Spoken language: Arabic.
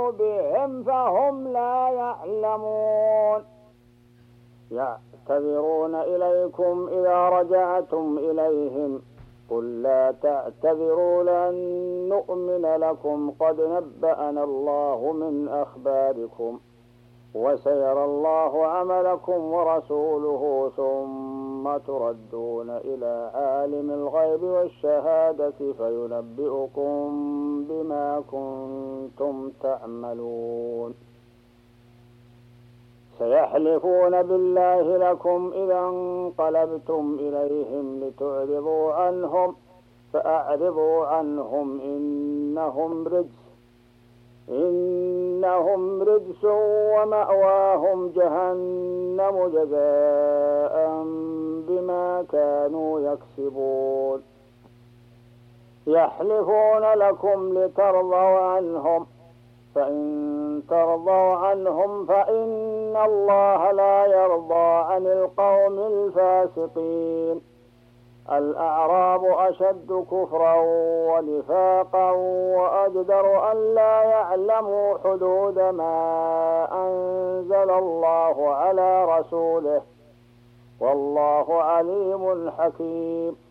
قلوبهم فهم لا يعلمون. يعتذرون إليكم إذا رجعتم إليهم قل لا تعتذروا لن نؤمن لكم قد نبأنا الله من أخباركم وسيرى الله عملكم ورسوله ثم تردون إلى عالم الغيب والشهادة فينبئكم بما كنتم تعملون. سيحلفون بالله لكم إذا انقلبتم إليهم لتعرضوا عنهم فأعرضوا عنهم إنهم رجس ومأواهم جهنم جزاء بما كانوا يكسبون. يحلفون لكم لترضوا عنهم فإن ترضوا عنهم فإن الله لا يرضى عن القوم الفاسقين. الأعراب أشد كفرا ونفاقا وأجدر أن لا يعلموا حدود ما أنزل الله على رسوله والله عليم حكيم.